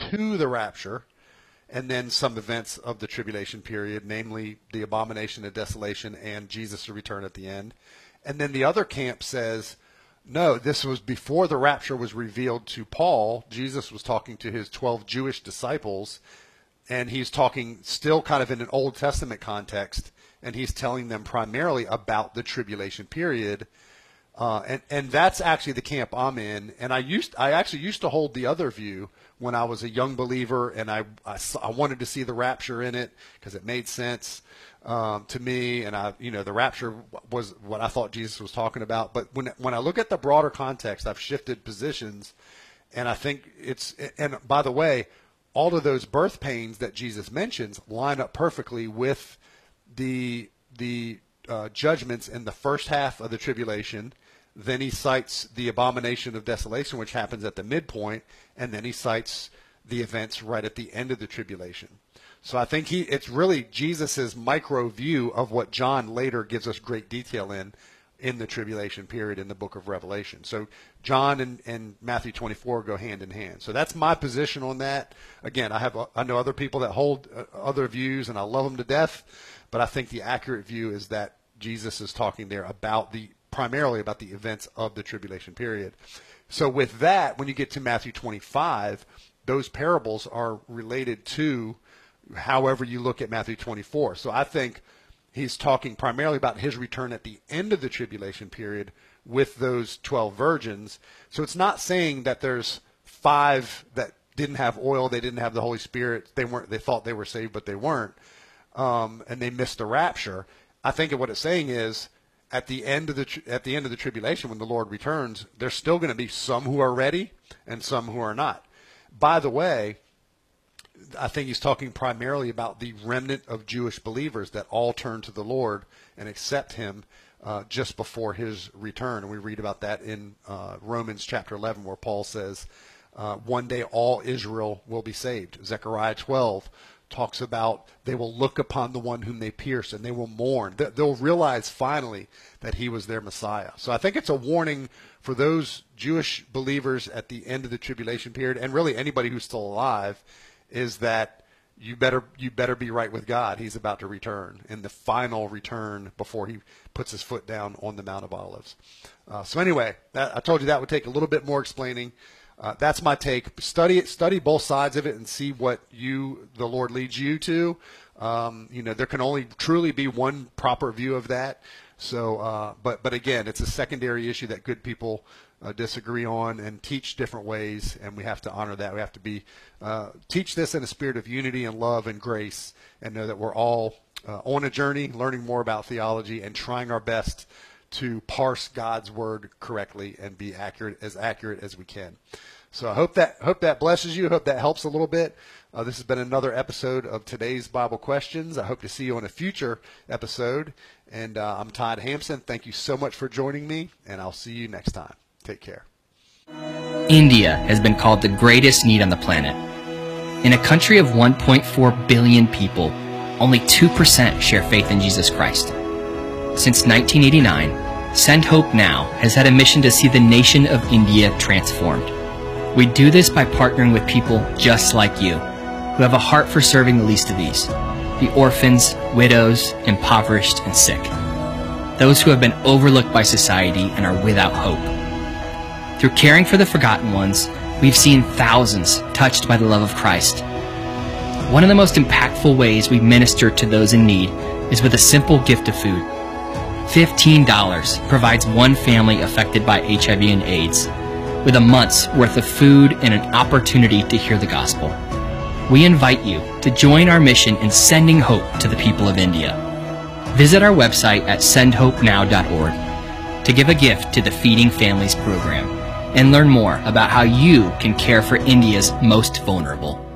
to the rapture, and then some events of the tribulation period, namely the abomination of desolation and Jesus' return at the end. And then the other camp says, no, this was before the rapture was revealed to Paul. Jesus was talking to his 12 Jewish disciples, and he's talking still kind of in an Old Testament context, and he's telling them primarily about the tribulation period. And that's actually the camp I'm in. And I actually used to hold the other view when I was a young believer, and I wanted to see the rapture in it because it made sense to me. And the rapture was what I thought Jesus was talking about. But when I look at the broader context, I've shifted positions, and I think and by the way, all of those birth pains that Jesus mentions line up perfectly with the judgments in the first half of the tribulation. Then he cites the abomination of desolation, which happens at the midpoint, and then he cites the events right at the end of the tribulation. So I think it's really Jesus's micro view of what John later gives us great detail in the tribulation period in the book of Revelation. So John and Matthew 24 go hand in hand. So that's my position on that. Again, I know other people that hold other views, and I love them to death, but I think the accurate view is that Jesus is talking there primarily about the events of the tribulation period. So with that, when you get to Matthew 25, those parables are related to however you look at Matthew 24. So I think he's talking primarily about his return at the end of the tribulation period with those 12 virgins. So it's not saying that there's 5 that didn't have oil, they didn't have the Holy Spirit, they thought they were saved, but they weren't, and they missed the rapture. I think what it's saying is, at the end of the tribulation, when the Lord returns, there's still going to be some who are ready and some who are not. By the way, I think he's talking primarily about the remnant of Jewish believers that all turn to the Lord and accept him just before his return. And we read about that in Romans chapter 11, where Paul says, one day all Israel will be saved. Zechariah 12 talks about they will look upon the one whom they pierced, and they will mourn. They'll realize finally that he was their Messiah. So I think it's a warning for those Jewish believers at the end of the tribulation period, and really anybody who's still alive, is that you better be right with God. He's about to return, in the final return before he puts his foot down on the Mount of Olives. So anyway, I told you that would take a little bit more explaining. That's my take. Study both sides of it and see what the Lord leads you to. There can only truly be one proper view of that. So, but again, it's a secondary issue that good people disagree on and teach different ways, and we have to honor that. We have to teach this in a spirit of unity and love and grace, and know that we're all on a journey, learning more about theology and trying our best to parse God's word correctly and be accurate as we can. So I hope that blesses you. I hope that helps a little bit. This has been another episode of Today's Bible Questions. I hope to see you on a future episode. And I'm Todd Hampson. Thank you so much for joining me, and I'll see you next time. Take care. India has been called the greatest need on the planet. In a country of 1.4 billion people, only 2% share faith in Jesus Christ. Since 1989, Send Hope Now has had a mission to see the nation of India transformed. We do this by partnering with people just like you, who have a heart for serving the least of these, the orphans, widows, impoverished, and sick, those who have been overlooked by society and are without hope. Through caring for the forgotten ones, we've seen thousands touched by the love of Christ. One of the most impactful ways we minister to those in need is with a simple gift of food. $15 provides one family affected by HIV and AIDS with a month's worth of food and an opportunity to hear the gospel. We invite you to join our mission in sending hope to the people of India. Visit our website at sendhopenow.org to give a gift to the Feeding Families program and learn more about how you can care for India's most vulnerable.